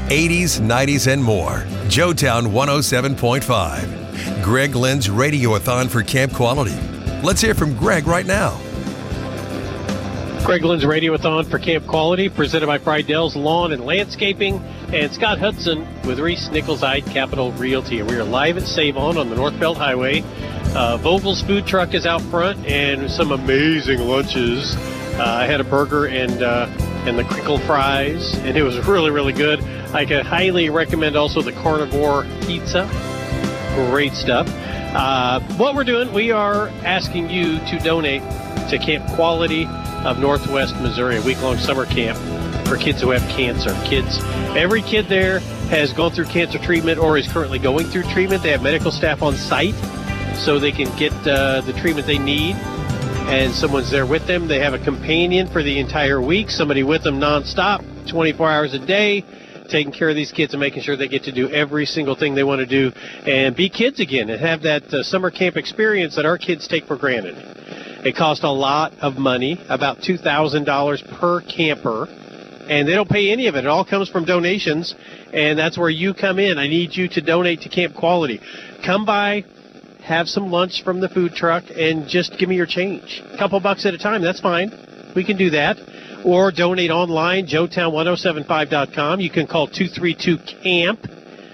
80s, 90s, and more. Joetown 107.5. Greg Lynn's Radiothon for Camp Quality. Let's hear from Greg right now. Greg Lynn's Radiothon for Camp Quality, presented by Friedell's Lawn and Landscaping, and Scott Hudson with Reese Nichols Ide Capital Realty. We are live at Save-On the Northbelt Highway. Vogel's food truck is out front, and some amazing lunches. I had a burger and the crinkle fries, and it was really, really good. I could highly recommend also the carnivore pizza. Great stuff. What we're doing, we are asking you to donate to Camp Quality of Northwest Missouri, a week-long summer camp for kids who have cancer. Every kid there has gone through cancer treatment or is currently going through treatment. They have medical staff on site so they can get the treatment they need, and someone's there with them. They have a companion for the entire week, somebody with them nonstop, 24 hours a day, taking care of these kids and making sure they get to do every single thing they want to do and be kids again and have that summer camp experience that our kids take for granted. It costs a lot of money, about $2,000 per camper, and they don't pay any of it. It all comes from donations, and that's where you come in. I need you to donate to Camp Quality. Come by, have some lunch from the food truck, and just give me your change. A couple bucks at a time, that's fine. We can do that. Or donate online, joetown1075.com. You can call 232-CAMP.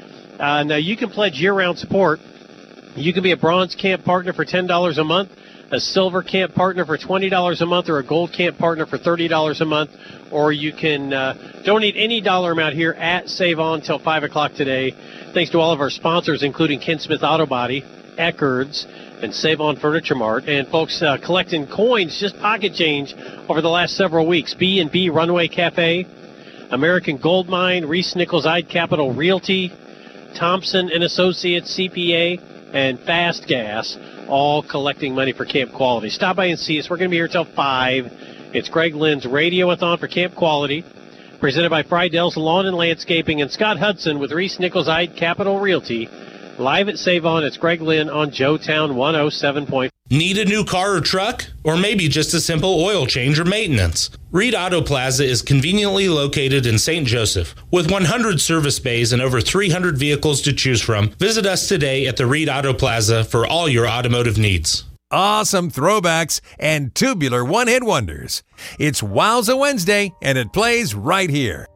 Now, you can pledge year-round support. You can be a bronze camp partner for $10 a month, a silver camp partner for $20 a month, or a gold camp partner for $30 a month. Or you can donate any dollar amount here at Save On until 5 o'clock today. Thanks to all of our sponsors, including Ken Smith Auto Body, Eckerd's, and Save On Furniture Mart. And folks collecting coins, just pocket change, over the last several weeks. B&B Runway Cafe, American Gold Mine, Reese Nichols Ide Capital Realty, Thompson & Associates CPA, and Fast Gas, all collecting money for Camp Quality. Stop by and see us. We're going to be here till 5. It's Greg Lynn's Radiothon for Camp Quality, presented by Friedell's Lawn and Landscaping, and Scott Hudson with Reese Nichols Ide Capital Realty. Live at Save On, it's Greg Lynn on Joetown 107.5. Need a new car or truck? Or maybe just a simple oil change or maintenance? Reed Auto Plaza is conveniently located in St. Joseph. With 100 service bays and over 300 vehicles to choose from, visit us today at the Reed Auto Plaza for all your automotive needs. Awesome throwbacks and tubular one-hit wonders. It's Wowza Wednesday, and it plays right here.